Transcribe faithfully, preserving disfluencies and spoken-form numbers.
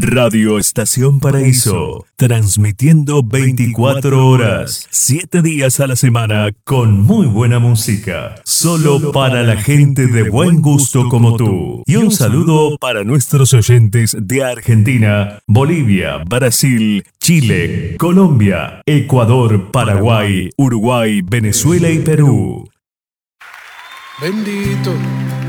Radio Estación Paraíso, transmitiendo veinticuatro horas, siete días a la semana, con muy buena música, solo para la gente de buen gusto como tú. Y un saludo para nuestros oyentes de Argentina, Bolivia, Brasil, Chile, Colombia, Ecuador, Paraguay, Uruguay, Venezuela y Perú. Bendito